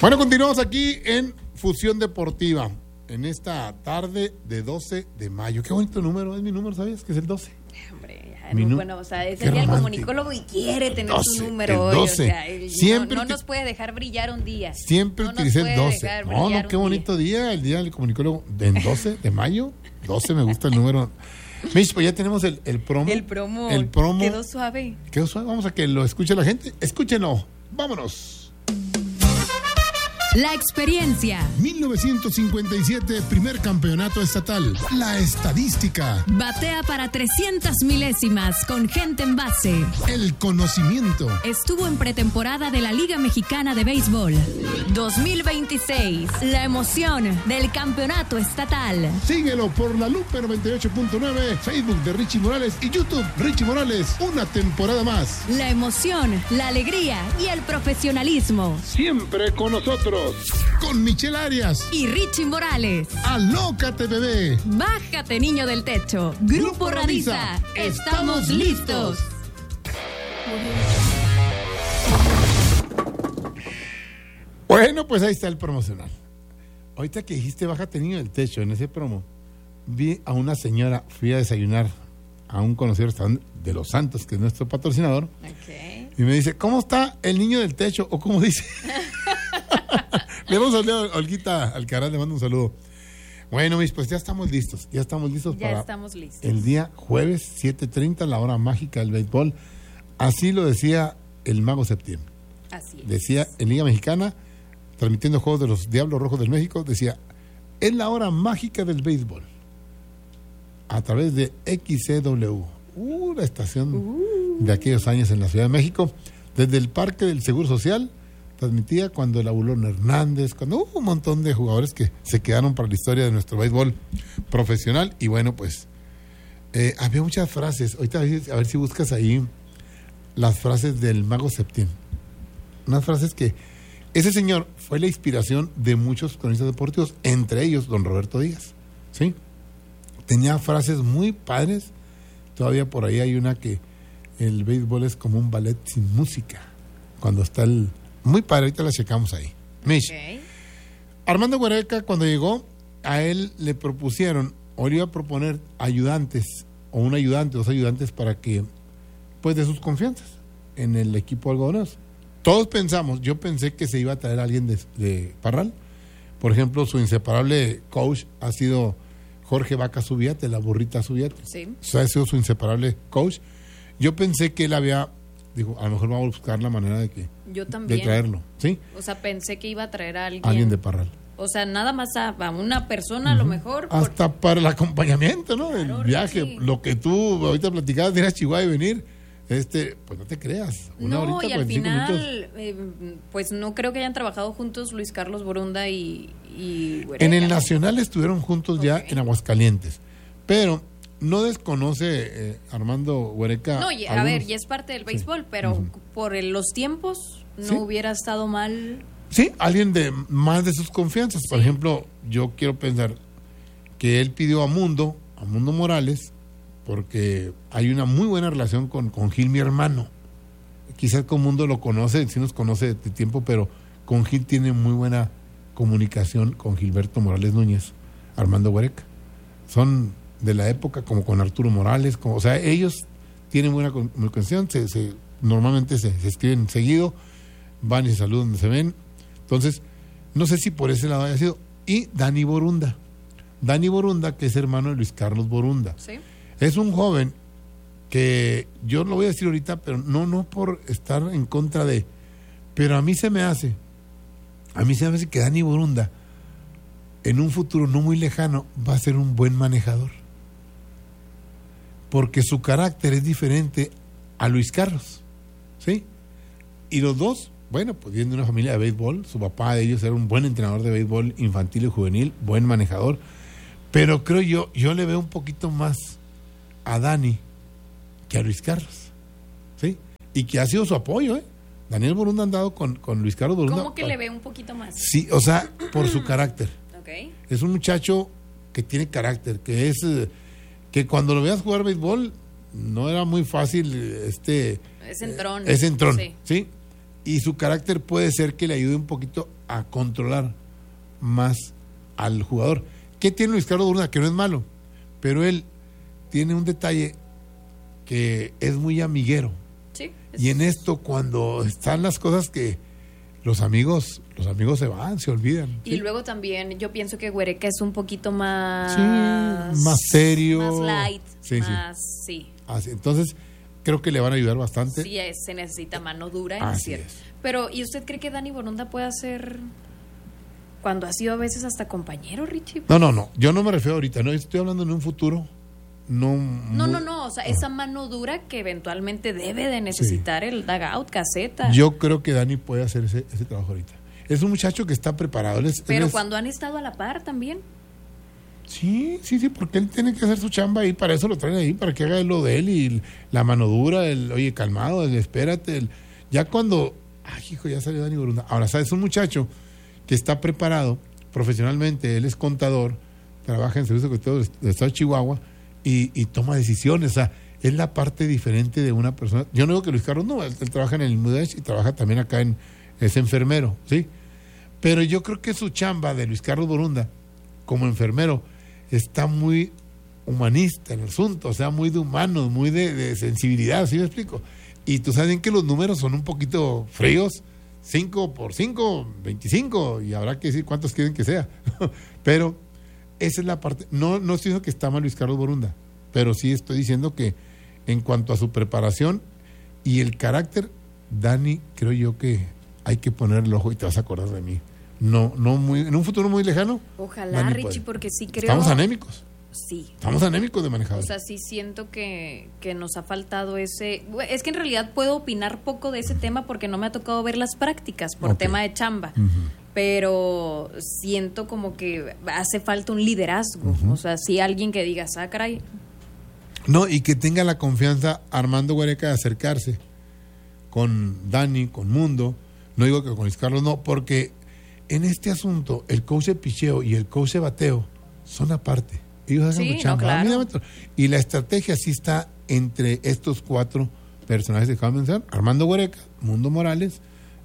Bueno, continuamos aquí en Fusión Deportiva, en esta tarde de 12 de mayo. Qué bonito número, es mi número, ¿sabías? Que es el 12. Hombre, bueno, o sea, es el día del comunicólogo y quiere tener 12, su número hoy. 12. O sea, siempre no nos puede dejar brillar un día. Siempre utilicé el 12. No, qué bonito día, el día del comunicólogo. ¿En 12 de mayo? 12 me gusta el número. Mish, pues ya tenemos el promo. El promo. Quedó suave. Vamos a que lo escuche la gente. Escúchenlo. Vámonos. La experiencia. 1957, primer campeonato estatal. La estadística. Batea para 300 milésimas con gente en base. El conocimiento. Estuvo en pretemporada de la Liga Mexicana de Béisbol. 2026, la emoción del campeonato estatal. Síguelo por La Lupe 98.9, Facebook de Richie Morales y YouTube Richie Morales. Una temporada más. La emoción, la alegría y el profesionalismo. Siempre con nosotros. Con Michelle Arias y Richie Morales. Alócate, bebé. Bájate, niño del techo. Grupo Radiza. Estamos listos. Bueno, pues ahí está el promocional. Ahorita que dijiste bájate, niño del techo, en ese promo, vi a una señora, fui a desayunar a un conocido restaurante de Los Santos, que es nuestro patrocinador. Okay. Y me dice, ¿cómo está el niño del techo? O como dice... Le vamos a hablar a Olguita Alcaraz, le mando un saludo. Bueno, pues ya estamos listos. Ya estamos listos el día jueves 7:30, la hora mágica del béisbol. Así lo decía el Mago Septién. Así es. Decía en Liga Mexicana, transmitiendo juegos de los Diablos Rojos del México, decía, es la hora mágica del béisbol. A través de XCW, la estación de aquellos años en la Ciudad de México, desde el Parque del Seguro Social, transmitía cuando el Abulón Hernández, cuando hubo un montón de jugadores que se quedaron para la historia de nuestro béisbol profesional. Y bueno, pues había muchas frases. Ahorita a ver si buscas ahí las frases del Mago Septién. Unas frases que ese señor fue la inspiración de muchos cronistas deportivos, entre ellos don Roberto Díaz, ¿sí? Tenía frases muy padres. Todavía por ahí hay una que el béisbol es como un ballet sin música, cuando está el... Muy padre, ahorita la checamos ahí. Mish. Okay. Armando Huereca, cuando llegó, a él le propusieron, o le iba a proponer ayudantes, o un ayudante, 2 ayudantes para que, pues de sus confianzas, en el equipo algodoneros. Todos pensamos, yo pensé que se iba a traer a alguien de Parral. Por ejemplo, su inseparable coach ha sido Jorge Vaca Subiate, la burrita Subiate. Sí. O sea, ha sido su inseparable coach. Yo pensé que él dijo, a lo mejor vamos a buscar la manera de traerlo, ¿sí? O sea, pensé que iba a traer a alguien de Parral. O sea, nada más a una persona a lo mejor. Hasta para el acompañamiento, ¿no? Claro, el viaje, sí. Lo que tú ahorita platicabas de ir a Chihuahua y venir, pues no te creas. No, y al final, pues no creo que hayan trabajado juntos Luis Carlos Borunda y Huereca. En el Nacional estuvieron juntos ya en Aguascalientes, pero... No desconoce Armando Huereca. No, a ver, ya es parte del béisbol, sí. Pero por los tiempos no hubiera estado mal. Sí, alguien de más de sus confianzas. Sí. Por ejemplo, yo quiero pensar que él pidió a Mundo Morales, porque hay una muy buena relación con Gil, mi hermano. Quizás con Mundo lo conoce, sí nos conoce de tiempo, pero con Gil tiene muy buena comunicación con Gilberto Morales Núñez, Armando Huereca. Son de la época, como con Arturo Morales, o sea, ellos tienen buena comunicación, normalmente se escriben seguido, van y se saludan donde se ven. Entonces, no sé si por ese lado haya sido. Y Dani Borunda, que es hermano de Luis Carlos Borunda. ¿Sí? Es un joven que yo lo voy a decir ahorita, pero no por estar en contra de, pero a mí se me hace que Dani Borunda en un futuro no muy lejano va a ser un buen manejador, porque su carácter es diferente a Luis Carlos, ¿sí? Y los dos, bueno, pues vienen de una familia de béisbol, su papá de ellos era un buen entrenador de béisbol infantil y juvenil, buen manejador, pero creo yo le veo un poquito más a Dani que a Luis Carlos, ¿sí? Y que ha sido su apoyo, Daniel Borunda ha andado con Luis Carlos Borunda. ¿Cómo que le ve un poquito más? Sí, o sea, por su carácter. Okay. Es un muchacho que tiene carácter, que cuando lo veas jugar béisbol no era muy fácil, es entrón, ¿sí? Y su carácter puede ser que le ayude un poquito a controlar más al jugador. ¿Qué tiene Luis Carlos Borunda? Que no es malo, pero él tiene un detalle que es muy amiguero. Sí, y en esto, cuando están las cosas que los amigos se van, se olvidan. Y luego también yo pienso que Huereca es un poquito más... Sí, más serio. Más light. Sí, sí. Así, entonces, creo que le van a ayudar bastante. Sí, se necesita mano dura, Así es cierto. es. Pero, ¿y usted cree que Dani Borunda puede hacer... cuando ha sido a veces hasta compañero, Richie? No. Yo no me refiero ahorita, no. Estoy hablando en un futuro. No. O sea, esa mano dura que eventualmente debe de necesitar el dugout, caseta. Yo creo que Dani puede hacer ese trabajo ahorita. Es un muchacho que está preparado. Pero cuando han estado a la par también. Sí, porque él tiene que hacer su chamba y para eso lo traen ahí, para que haga lo de él y la mano dura, oye, calmado, espérate. Ya cuando, ya salió Dani Borunda. Ahora, ¿sabes? Es un muchacho que está preparado profesionalmente, él es contador, trabaja en Servicio Secretario del Estado de Chihuahua y toma decisiones, o sea, es la parte diferente de una persona. Yo no digo que Luis Carlos no, él trabaja en el MUDES y trabaja también acá es enfermero, ¿sí? Pero yo creo que su chamba de Luis Carlos Borunda como enfermero está muy humanista en el asunto, o sea, muy de humanos, muy de sensibilidad, ¿sí me explico? Y tú sabes bien que los números son un poquito fríos, 5 por 5, 25, y habrá que decir cuántos quieren que sea. Pero esa es la parte. No estoy diciendo que está mal Luis Carlos Borunda, pero sí estoy diciendo que en cuanto a su preparación y el carácter, Dani, creo yo que hay que poner el ojo y te vas a acordar de mí. No muy, en un futuro muy lejano. Ojalá, Dani, Richie, porque sí creo. Estamos anémicos. Sí. Estamos anémicos de manejadores. O sea, sí siento que nos ha faltado ese... Es que en realidad puedo opinar poco de ese tema porque no me ha tocado ver las prácticas por tema de chamba. Pero siento como que hace falta un liderazgo. O sea, sí alguien que diga, caray. No, y que tenga la confianza Armando Huereca de acercarse con Dani, con Mundo. No digo que con Luis Carlos no, porque en este asunto el coach de picheo y el coach de bateo son aparte. Ellos hacen su chamba. Claro. Y la estrategia sí está entre estos 4 personajes que acabo de mencionar: Armando Huereca, Mundo Morales,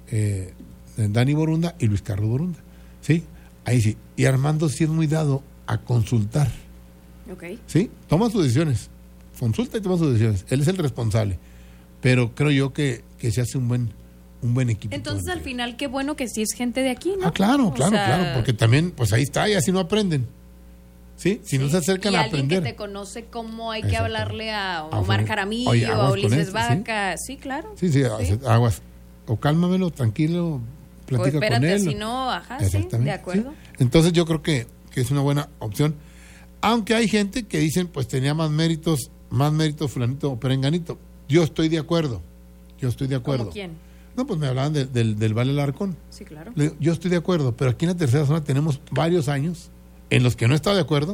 Dani Borunda y Luis Carlos Borunda. ¿Sí? Ahí sí. Y Armando sí es muy dado a consultar. ¿Sí? Toma sus decisiones. Consulta y toma sus decisiones. Él es el responsable. Pero creo yo que se hace un buen equipo. Entonces, al final, qué bueno que sí es gente de aquí, ¿no? Ah, claro, porque también, pues ahí está, y así no aprenden. ¿Sí? Si no se acercan a aprender. Y alguien que te conoce cómo hay que hablarle a Omar Jaramillo, a Ulises Vaca. Sí, claro. Sí, aguas. O cálmamelo, tranquilo, platica con él. O espérate, si no, sí, de acuerdo. ¿Sí? Entonces yo creo que es una buena opción. Aunque hay gente que dicen, pues tenía más méritos fulanito o perenganito. Yo estoy de acuerdo. ¿Cómo quién? No, pues me hablaban del Vale Alarcón. Sí, claro. Yo estoy de acuerdo, pero aquí en la tercera zona tenemos varios años en los que no he estado de acuerdo,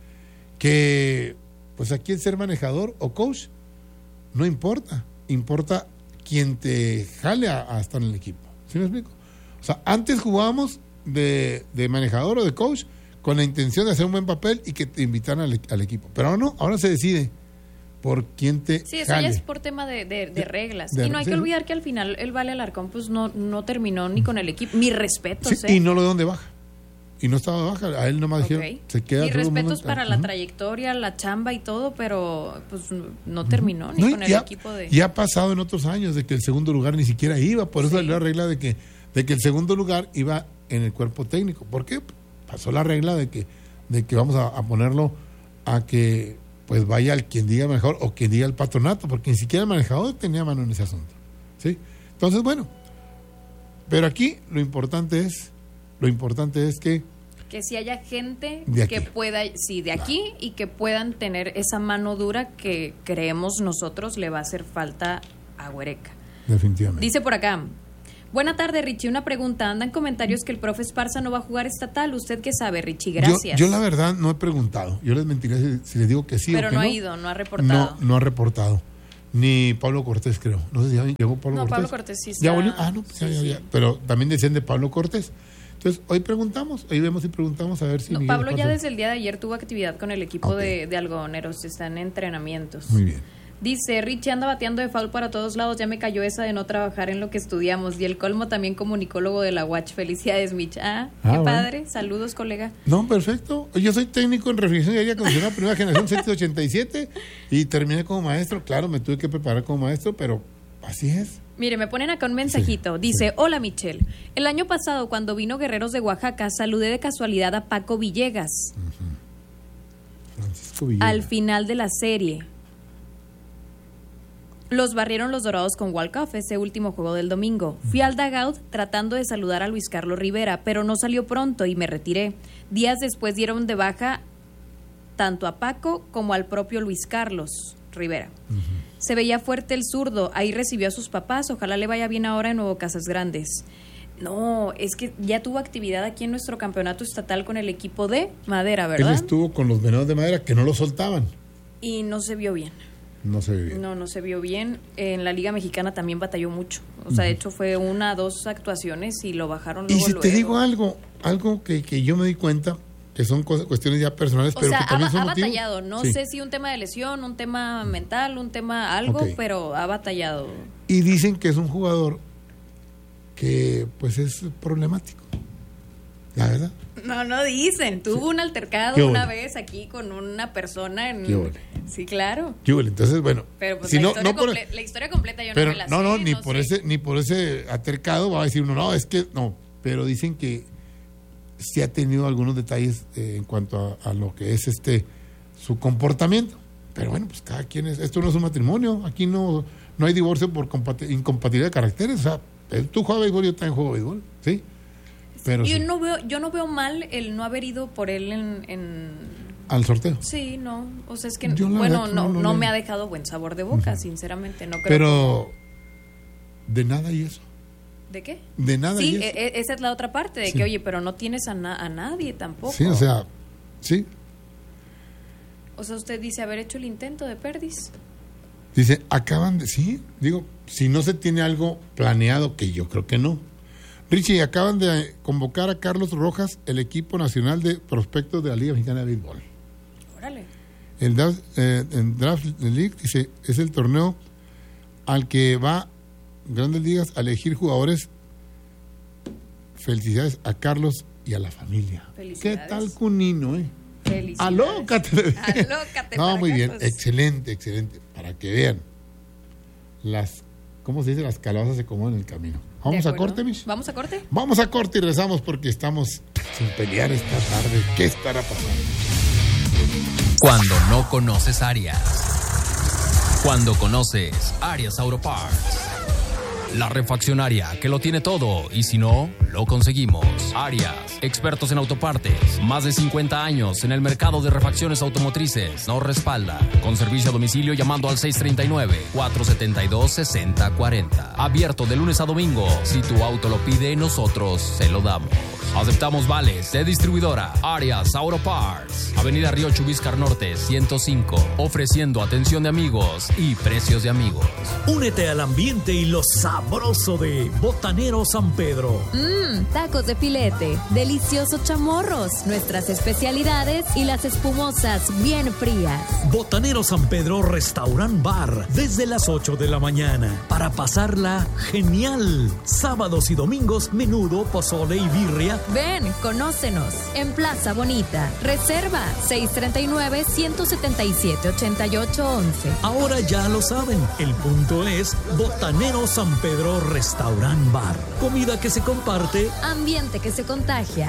que pues aquí el ser manejador o coach no importa quien te jale a estar en el equipo. ¿Sí me explico? O sea, antes jugábamos de manejador o de coach con la intención de hacer un buen papel y que te invitaran al equipo, pero ahora se decide por quién te jale. Sí, eso ya es por tema de reglas. Y no hay que olvidar que al final el Vale Alarcón pues no terminó ni con el equipo. Mis respetos. Y no lo de dónde baja. Y no estaba de baja, a él nomás dijeron, se queda. Y respetos para la trayectoria, la chamba y todo, pero pues no terminó ni con el equipo de... Ya ha pasado en otros años de que el segundo lugar ni siquiera iba, por eso salió la regla de que el segundo lugar iba en el cuerpo técnico. ¿Por qué? Pasó la regla de que vamos a ponerlo a que pues vaya el quien diga mejor o quien diga el patronato, porque ni siquiera el manejador tenía mano en ese asunto. ¿Sí? Entonces, bueno, pero aquí lo importante es que si haya gente que pueda, de aquí, y que puedan tener esa mano dura que creemos nosotros le va a hacer falta a Huereca. Definitivamente. Dice por acá: buena tarde, Richie, una pregunta. Andan comentarios que el profe Esparza no va a jugar estatal. ¿Usted qué sabe, Richie? Gracias. Yo la verdad no he preguntado. Yo les mentiría si les digo que sí. Pero o que no ha ido, no ha reportado. No ha reportado. Ni Pablo Cortés, creo. No sé si ya llegó Pablo Cortés. No, Pablo Cortés sí está. ¿Ya volvió? Ya. Pero también decían de Pablo Cortés. Entonces, hoy vemos y preguntamos a ver si... Pablo ya desde el día de ayer tuvo actividad con el equipo de algodoneros, están en entrenamientos. Muy bien. Dice, Richie anda bateando de foul para todos lados, ya me cayó esa de no trabajar en lo que estudiamos. Y el colmo también comunicólogo de la UACH. Felicidades, Mitch. Qué padre. Bueno. Saludos, colega. No, perfecto. Yo soy técnico en refrigeración y aire acondicionado, primera generación, 787, y terminé como maestro. Claro, me tuve que preparar como maestro, pero así es. Mire, me ponen acá un mensajito. Dice, hola Michelle, el año pasado cuando vino Guerreros de Oaxaca, saludé de casualidad a Paco Villegas. Francisco Villegas. Al final de la serie. Los barrieron los Dorados con walk-off, ese último juego del domingo. Fui al dugout tratando de saludar a Luis Carlos Rivera, pero no salió pronto y me retiré. Días después dieron de baja tanto a Paco como al propio Luis Carlos Rivera. Se veía fuerte el zurdo, ahí recibió a sus papás, ojalá le vaya bien ahora en Nuevo Casas Grandes. No, es que ya tuvo actividad aquí en nuestro campeonato estatal con el equipo de Madera, ¿verdad? Él estuvo con los Venados de Madera, que no lo soltaban. Y no se vio bien. No se vio bien. No se vio bien. En la Liga Mexicana también batalló mucho. O sea, de hecho fue 2 actuaciones y lo bajaron luego. Y si te digo algo que yo me di cuenta, que son cuestiones ya personales, pero que también son motivos. Ha batallado. No sé si un tema de lesión, un tema mental, un tema algo, pero ha batallado. Y dicen que es un jugador que pues es problemático. La verdad. No dicen. Tuvo un altercado una vez aquí con una persona en... Sí, claro. Entonces, bueno. Pero pues si la historia completa yo no me la sé. Ni por ese altercado va a decir uno, no, es que no. Pero dicen que sí ha tenido algunos detalles en cuanto a lo que es su comportamiento. Pero bueno, pues cada quien es... Esto no es un matrimonio. Aquí no hay divorcio por incompatibilidad de caracteres. O sea, tú juegas béisbol, yo también juego béisbol. ¿Sí? Pero yo no veo mal el no haber ido por él al sorteo. Sí, no, o sea, es que no me ha dejado buen sabor de boca, sinceramente, no creo. Pero de nada y eso. ¿De qué? De nada y eso. Sí, esa es la otra parte de que, oye, pero no tienes a nadie tampoco. Sí, o sea, sí. O sea, usted dice haber hecho el intento de Perdis. Dice, si no se tiene algo planeado, que yo creo que no. Richie, acaban de convocar a Carlos Rojas, el equipo nacional de prospectos de la Liga Mexicana de Béisbol. Órale. El Draft League, dice, es el torneo al que va Grandes Ligas a elegir jugadores. Felicidades a Carlos y a la familia. Felicidades. ¿Qué tal Cunino, Felicidades. Alócate. No, muy bien, pues. excelente. Para que vean ¿cómo se dice? Las calabazas se acomodan en el camino. ¿Vamos a corte, Mish? ¿Vamos a corte? Vamos a corte y regresamos porque estamos sin pelear esta tarde. ¿Qué estará pasando? Cuando no conoces Arias. Cuando conoces Arias Auto Parts. La refaccionaria que lo tiene todo y si no, lo conseguimos. Arias, expertos en autopartes, más de 50 años en el mercado de refacciones automotrices. Nos respalda con servicio a domicilio llamando al 639-472-6040. Abierto de lunes a domingo. Si tu auto lo pide, nosotros se lo damos. Aceptamos vales de distribuidora Arias Auto Parts. Avenida Río Chubíscar Norte 105. Ofreciendo atención de amigos y precios de amigos. Únete al ambiente y lo sabroso de Botanero San Pedro. Tacos de filete, deliciosos chamorros, nuestras especialidades y las espumosas bien frías. Botanero San Pedro Restaurant Bar, desde las 8 de la mañana, para pasarla genial. Sábados y domingos, menudo, pozole y birria. Ven, conócenos en Plaza Bonita. Reserva 639-177-8811. Ahora ya lo saben, el punto es Botanero San Pedro Restaurant Bar. Comida que se comparte, ambiente que se contagia.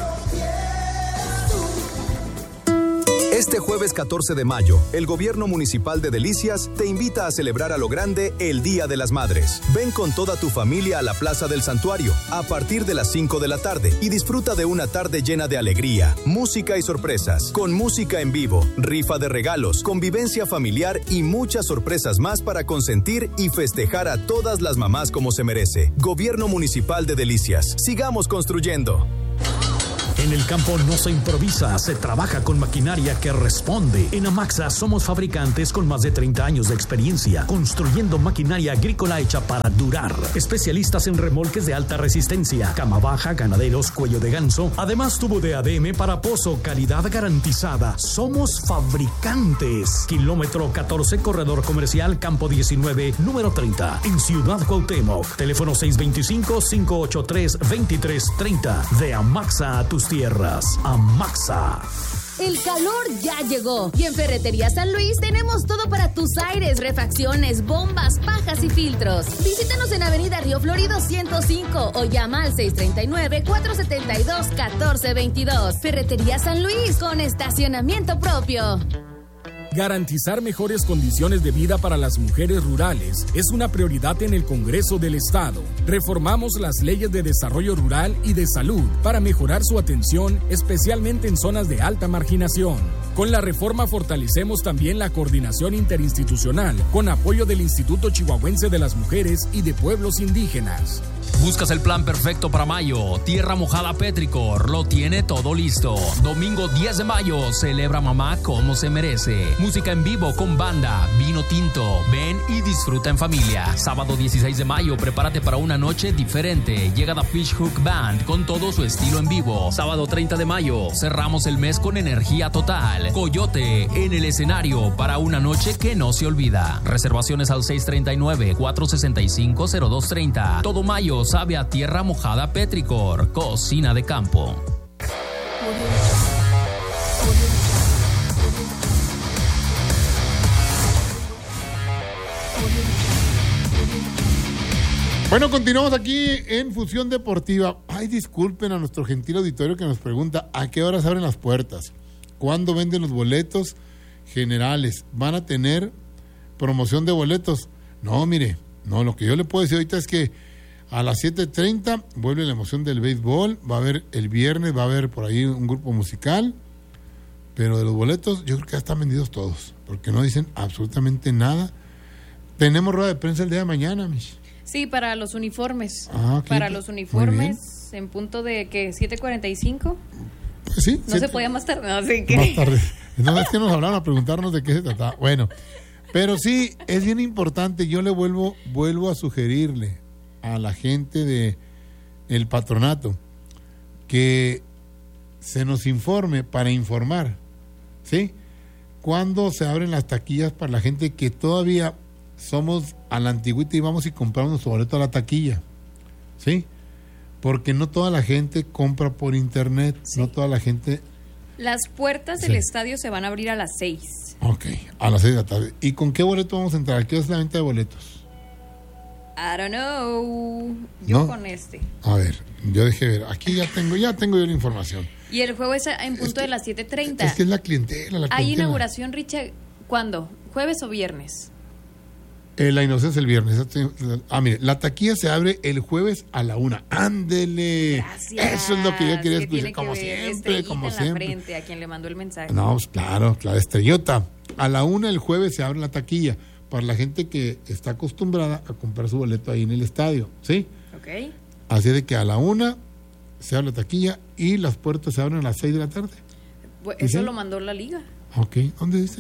Este jueves 14 de mayo, el Gobierno Municipal de Delicias te invita a celebrar a lo grande el Día de las Madres. Ven con toda tu familia a la Plaza del Santuario a partir de las 5 de la tarde y disfruta de una tarde llena de alegría, música y sorpresas, con música en vivo, rifa de regalos, convivencia familiar y muchas sorpresas más para consentir y festejar a todas las mamás como se merece. Gobierno Municipal de Delicias. Sigamos construyendo. En el campo no se improvisa, se trabaja con maquinaria que responde. En Amaxa somos fabricantes con más de 30 años de experiencia, construyendo maquinaria agrícola hecha para durar. Especialistas en remolques de alta resistencia, cama baja, ganaderos, cuello de ganso. Además, tubo de ADM para pozo, calidad garantizada. Somos fabricantes. Kilómetro 14, corredor comercial, campo 19, número 30, en Ciudad Cuauhtémoc. Teléfono 625-583-2330. De Amaxa a tus tierras. Amaxa. El calor ya llegó y en Ferretería San Luis tenemos todo para tus aires, refacciones, bombas, pajas y filtros. Visítanos en Avenida Río Florido 105 o llama al 639-472-1422. Ferretería San Luis con estacionamiento propio. Garantizar mejores condiciones de vida para las mujeres rurales es una prioridad en el Congreso del Estado. Reformamos las leyes de desarrollo rural y de salud para mejorar su atención, especialmente en zonas de alta marginación. Con la reforma fortalecemos también la coordinación interinstitucional con apoyo del Instituto Chihuahuense de las Mujeres y de Pueblos Indígenas. Buscas el plan perfecto para mayo. Tierra Mojada Petricor lo tiene todo listo. Domingo 10 de mayo, celebra mamá como se merece. Música en vivo con banda, vino tinto. Ven y disfruta en familia. Sábado 16 de mayo, prepárate para una noche diferente. Llega The Fish Hook Band con todo su estilo en vivo. Sábado 30 de mayo, cerramos el mes con energía total. Coyote en el escenario para una noche que no se olvida. Reservaciones al 639-465-0230. Todo mayo sabe a Tierra Mojada Petricor, cocina de campo. Bueno, continuamos aquí en Fusión Deportiva. Ay, disculpen a nuestro gentil auditorio que nos pregunta ¿a qué horas abren las puertas? ¿Cuándo venden los boletos generales? ¿Van a tener promoción de boletos? No, mire, no, lo que yo le puedo decir ahorita es que a las 7:30 vuelve la emoción del béisbol, va a haber el viernes, va a haber por ahí un grupo musical, pero de los boletos yo creo que ya están vendidos todos, porque no dicen absolutamente nada. Tenemos rueda de prensa el día de mañana, Mish. Sí, para los uniformes. Okay. Para los uniformes, en punto de que 7:45. Sí. No se podía más tarde. No, así que... Más tarde. No es que nos hablaron a preguntarnos de qué se trataba. Bueno, pero sí, es bien importante. Yo le vuelvo a sugerirle a la gente de el patronato que se nos informe para informar, ¿sí? Cuando se abren las taquillas para la gente que todavía somos a la antigüita y vamos y compramos nuestro boleto a la taquilla, ¿sí? Porque no toda la gente compra por internet, sí. No toda la gente... Las puertas del estadio se van a abrir a las 6. Ok, a las 6 de la tarde. ¿Y con qué boleto vamos a entrar? ¿Qué es la venta de boletos? I don't know. Yo ¿no? Con este. A ver, yo dejé ver. Aquí ya tengo yo la información. Y el juego es en punto de las 7:30. Es que es la clientela. ¿Hay inauguración, Richard? ¿Cuándo? ¿Jueves o viernes? La inocencia el viernes. Mire, la taquilla se abre el jueves a la 1:00. ¡Ándele! Gracias. Eso es lo que yo quería escuchar, como siempre, como siempre. Frente, a quien le mandó el mensaje. No, pues claro, la estrellota. A la 1:00 el jueves se abre la taquilla para la gente que está acostumbrada a comprar su boleto ahí en el estadio, ¿sí? Ok. Así de que a la 1:00 se abre la taquilla y las puertas se abren a las 6 de la tarde. Pues eso lo mandó la liga. Ok. ¿Dónde dice?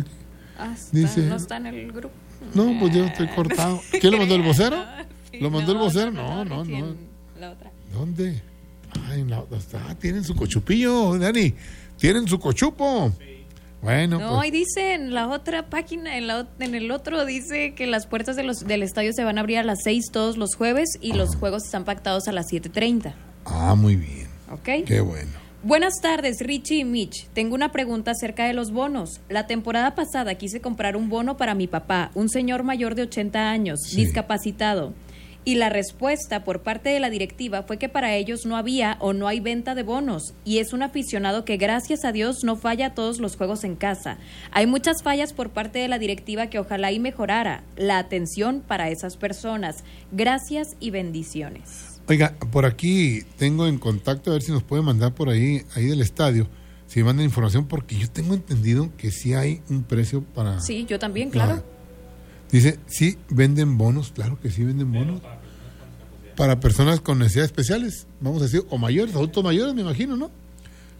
Dice, no está en el grupo. No, pues yo estoy cortado. ¿Quién lo mandó, el vocero? Sí, ¿lo mandó el vocero? No. La otra. ¿Dónde? Ay, la otra está. Tienen su cochupillo, Dani. Tienen su cochupo. Sí. Bueno, no, pues. Y dice en la otra página, en el otro dice que las puertas del estadio se van a abrir a las 6 todos los jueves y los juegos están pactados a las 7:30. Muy bien. Ok. Qué bueno. Buenas tardes, Richie y Mitch. Tengo una pregunta acerca de los bonos. La temporada pasada quise comprar un bono para mi papá, un señor mayor de 80 años, discapacitado. Y la respuesta por parte de la directiva fue que para ellos no había o no hay venta de bonos. Y es un aficionado que, gracias a Dios, no falla a todos los juegos en casa. Hay muchas fallas por parte de la directiva que ojalá y mejorara la atención para esas personas. Gracias y bendiciones. Oiga, por aquí tengo en contacto, a ver si nos puede mandar por ahí del estadio, si me mandan información, porque yo tengo entendido que sí hay un precio para... Sí, yo también, claro. Dice, sí, venden bonos, claro que sí venden bonos. Para personas con necesidades especiales, vamos a decir, o mayores, adultos mayores, me imagino, ¿no?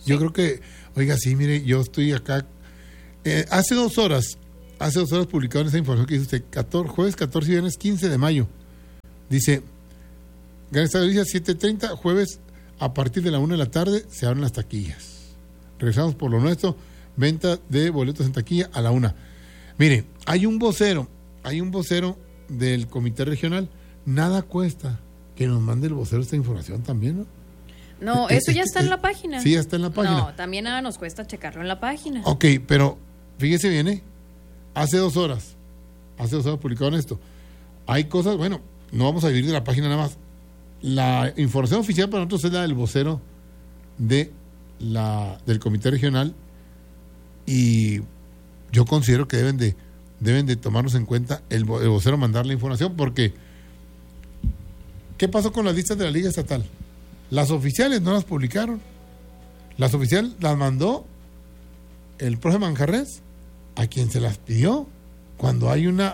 Yo creo que, oiga, sí, mire, yo estoy acá. Hace 2 horas publicaron esa información que dice usted, jueves 14 y viernes 15 de mayo. Dice, Gran Estadio de Delicias, 7:30, jueves a partir de la 1 de la tarde se abren las taquillas. Regresamos por lo nuestro, venta de boletos en taquilla a la 1. Mire, hay un vocero del comité regional. Nada cuesta que nos mande el vocero esta información también, ¿no? No, eso ya está en la página. Sí, ya está en la página. No, también nada nos cuesta checarlo en la página. Ok, pero fíjese bien, hace 2 horas publicaron esto. Hay cosas, bueno, no vamos a vivir de la página nada más. La información oficial para nosotros es la del vocero del comité regional, y yo considero que deben de tomarnos en cuenta el vocero mandar la información, porque ¿qué pasó con las listas de la Liga Estatal? Las oficiales no las publicaron. Las oficiales las mandó el profe Manjarres a quien se las pidió. Cuando hay un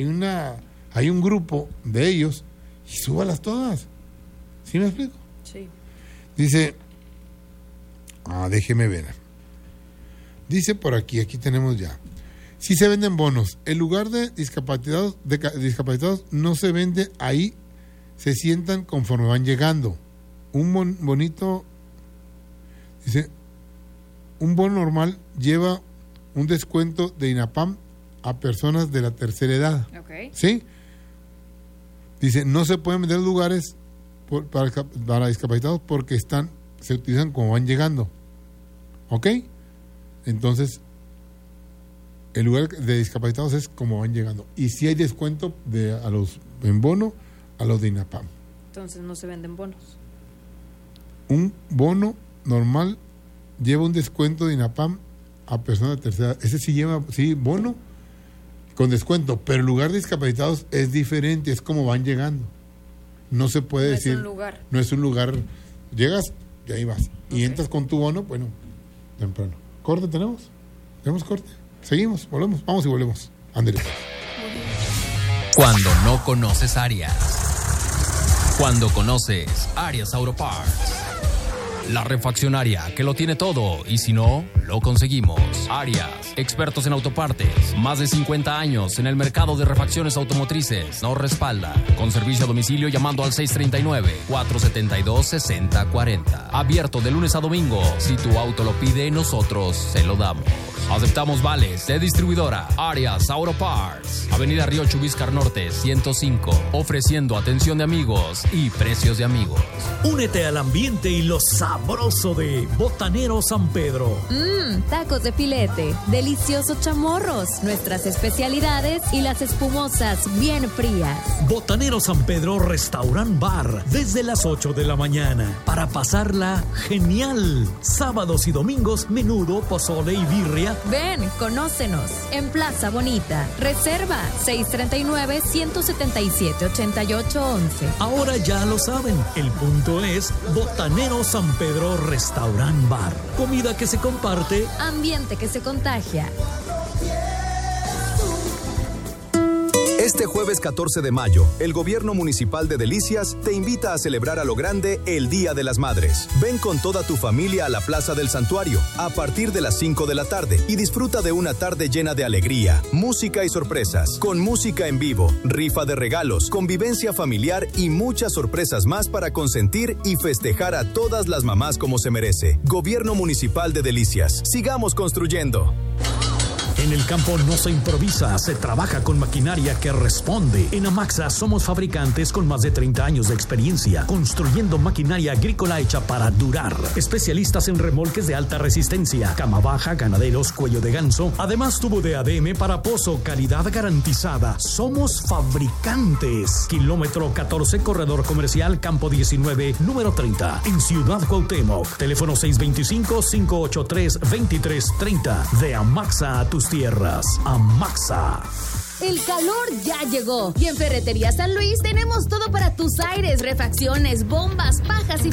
grupo de ellos, y súbalas todas. ¿Sí me explico? Sí. Dice, déjeme ver. Dice por aquí tenemos ya. Si se venden bonos, el lugar de discapacitados no se vende ahí, se sientan conforme van llegando. Un bonito, dice, un bono normal lleva un descuento de INAPAM a personas de la tercera edad. Okay. ¿Sí? Dice, no se pueden vender lugares para discapacitados porque se utilizan como van llegando. ¿Ok? Entonces, el lugar de discapacitados es como van llegando. Y si hay descuento en bono a los de INAPAM. Entonces no se venden bonos. Un bono normal lleva un descuento de INAPAM a personas de tercera edad. Ese sí lleva, bono con descuento, pero el lugar de discapacitados es diferente, es como van llegando. No se puede decir. No es un lugar. No es un lugar. Llegas y ahí vas. Okay. Y entras con tu bono, bueno, temprano. ¿Corte tenemos? ¿Tenemos corte? Seguimos, volvemos, vamos y volvemos. Andrés. Cuando no conoces Arias. Cuando conoces Arias Auto Parts. La refaccionaria que lo tiene todo, y si no, lo conseguimos. Arias, expertos en autopartes, más de 50 años en el mercado de refacciones automotrices. Nos respalda con servicio a domicilio llamando al 639-472-6040. Abierto de lunes a domingo. Si tu auto lo pide, nosotros se lo damos. Aceptamos vales de distribuidora Arias Auto Parts. Avenida Río Chubíscar Norte 105. Ofreciendo atención de amigos y precios de amigos. Únete al ambiente y lo sabroso de Botanero San Pedro. Tacos de filete, deliciosos chamorros, nuestras especialidades y las espumosas bien frías. Botanero San Pedro Restaurant Bar, desde las 8 de la mañana, para pasarla genial. Sábados y domingos, menudo, pozole y birria. Ven, conócenos en Plaza Bonita. Reserva 639-177-8811. Ahora ya lo saben, el punto es Botanero San Pedro Restaurant Bar. Comida que se comparte, ambiente que se contagia. Este jueves 14 de mayo, el Gobierno Municipal de Delicias te invita a celebrar a lo grande el Día de las Madres. Ven con toda tu familia a la Plaza del Santuario a partir de las 5 de la tarde y disfruta de una tarde llena de alegría, música y sorpresas, con música en vivo, rifa de regalos, convivencia familiar y muchas sorpresas más para consentir y festejar a todas las mamás como se merece. Gobierno Municipal de Delicias. Sigamos construyendo. En el campo no se improvisa, se trabaja con maquinaria que responde. En Amaxa somos fabricantes con más de 30 años de experiencia, construyendo maquinaria agrícola hecha para durar. Especialistas en remolques de alta resistencia, cama baja, ganaderos, cuello de ganso. Además, tubo de ADM para pozo, calidad garantizada. Somos fabricantes. Kilómetro 14, corredor comercial, campo 19, número 30, en Ciudad Cuauhtémoc. Teléfono 625-583-2330. De Amaxa a tus tierras. Amaxa. El calor ya llegó y en Ferretería San Luis tenemos todo para tus aires, refacciones, bombas, pajas y